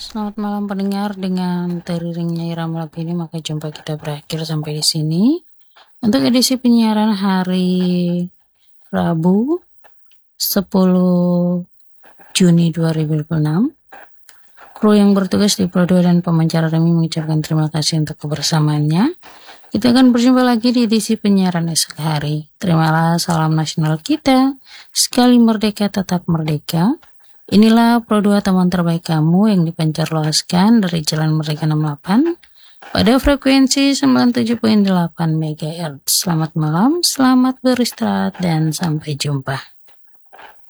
Selamat malam pendengar, dengan teriringnya irama lagu ini maka jumpa kita berakhir sampai di sini. Untuk edisi penyiaran hari Rabu 10 Juni 2026, kru yang bertugas di Pro 2 dan pemancar Remi mengucapkan terima kasih untuk kebersamaannya. Kita akan berjumpa lagi di edisi penyiaran esok hari. Terimalah salam nasional kita, sekali merdeka tetap merdeka. Inilah Pro 2, teman terbaik kamu yang dipancar luaskan dari Jalan Merdeka 68 pada frekuensi 97.8 MHz. Selamat malam, selamat beristirahat, dan sampai jumpa.